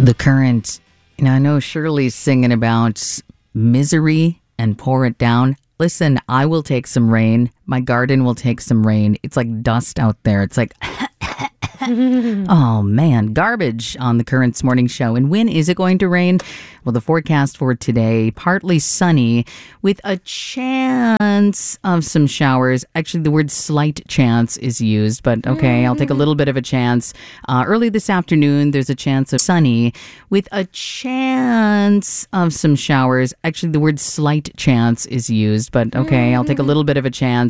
The current, I know Shirley's singing about misery and pour it down. Listen, I will take some rain. My garden will take some rain. It's like dust out there. It's like, oh man, garbage on the Currents morning show. And when is it going to rain? Well, the forecast for today, partly sunny with a chance of some showers. Actually, the word slight chance is used, but okay, I'll take a little bit of a chance. Early this afternoon, there's a chance of sunny with a chance of some showers. Actually, the word slight chance is used, but okay, I'll take a little bit of a chance.